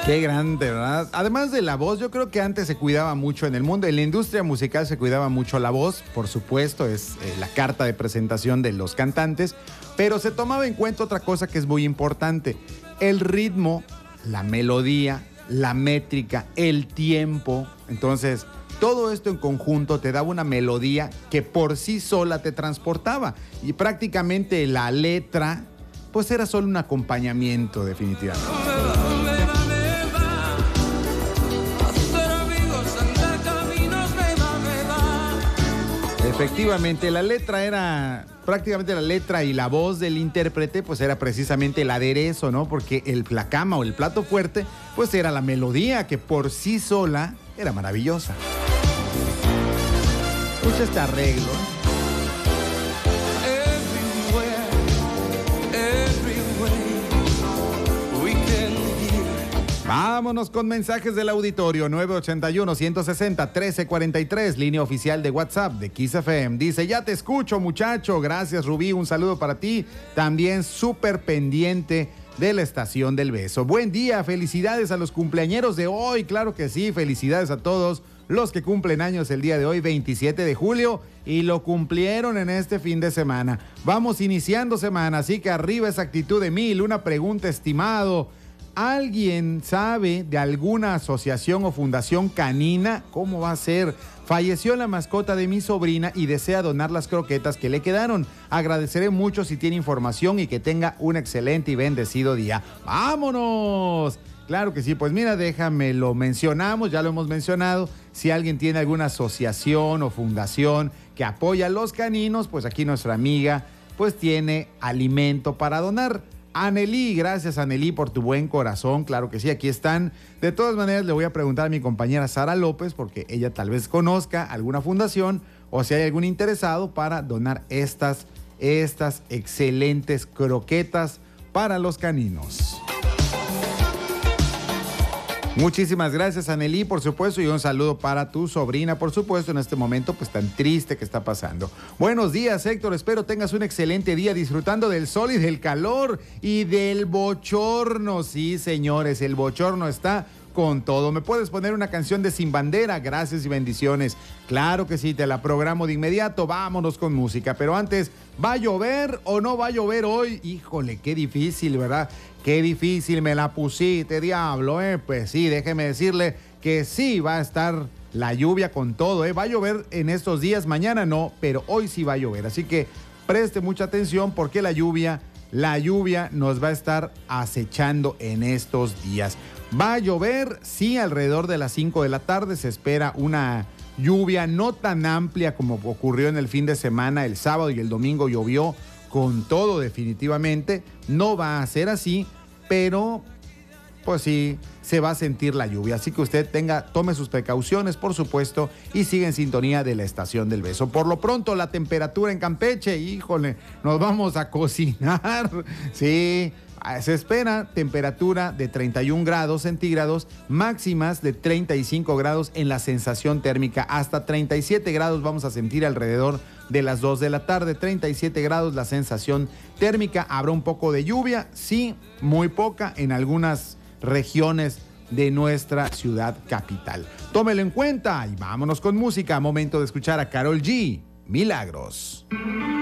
Qué grande, ¿verdad? Además de la voz, yo creo que antes se cuidaba mucho en el mundo, en la industria musical se cuidaba mucho la voz, por supuesto, es la carta de presentación de los cantantes, pero se tomaba en cuenta otra cosa que es muy importante, el ritmo, la melodía, la métrica, el tiempo. Entonces, todo esto en conjunto te daba una melodía que por sí sola te transportaba y prácticamente la letra, pues era solo un acompañamiento definitivamente. Efectivamente, la letra era prácticamente la letra y la voz del intérprete, pues era precisamente el aderezo, ¿no? Porque la cama o el plato fuerte, pues era la melodía que por sí sola era maravillosa. Escucha este arreglo. Vámonos con mensajes del auditorio. 981-160-1343, línea oficial de WhatsApp de Kiss FM. Dice, ya te escucho, muchacho. Gracias, Rubí. Un saludo para ti. También súper pendiente de la estación del beso. Buen día. Felicidades a los cumpleañeros de hoy. Claro que sí. Felicidades a todos los que cumplen años el día de hoy, 27 de julio. Y lo cumplieron en este fin de semana. Vamos iniciando semana, así que arriba esa actitud de 1000. Una pregunta, estimado. ¿Alguien sabe de alguna asociación o fundación canina? ¿Cómo va a ser? Falleció la mascota de mi sobrina y desea donar las croquetas que le quedaron. Agradeceré mucho si tiene información y que tenga un excelente y bendecido día. ¡Vámonos! Claro que sí, pues mira, déjame, lo mencionamos, ya lo hemos mencionado. Si alguien tiene alguna asociación o fundación que apoya a los caninos, pues aquí nuestra amiga pues tiene alimento para donar. Anelí, gracias Anelí por tu buen corazón, claro que sí, aquí están. De todas maneras le voy a preguntar a mi compañera Sara López, porque ella tal vez conozca alguna fundación o si hay algún interesado para donar estas excelentes croquetas para los caninos. Muchísimas gracias, Anelí, por supuesto, y un saludo para tu sobrina, por supuesto, en este momento pues tan triste que está pasando. Buenos días, Héctor, espero tengas un excelente día disfrutando del sol y del calor y del bochorno. Sí, señores, el bochorno está con todo. ¿Me puedes poner una canción de Sin Bandera? Gracias y bendiciones. Claro que sí, te la programo de inmediato. Vámonos con música, pero antes, ¿va a llover o no va a llover hoy? Híjole, qué difícil, ¿verdad? Qué difícil me la pusiste, diablo, Pues sí, déjeme decirle que sí va a estar la lluvia con todo, Va a llover en estos días, mañana no, pero hoy sí va a llover. Así que preste mucha atención porque la lluvia nos va a estar acechando en estos días. Va a llover, sí, alrededor de las 5 de la tarde. Se espera una lluvia no tan amplia como ocurrió en el fin de semana. El sábado y el domingo llovió con todo definitivamente. No va a ser así, pero pues sí, se va a sentir la lluvia. Así que usted tome sus precauciones, por supuesto, y siga en sintonía de la estación del beso. Por lo pronto, la temperatura en Campeche, híjole, nos vamos a cocinar. Sí, se espera temperatura de 31 grados centígrados, máximas de 35 grados en la sensación térmica. Hasta 37 grados vamos a sentir alrededor de las 2 de la tarde, 37 grados la sensación térmica. Habrá un poco de lluvia, sí, muy poca en algunas regiones de nuestra ciudad capital. Tómelo en cuenta y vámonos con música. Momento de escuchar a Karol G, Milagros.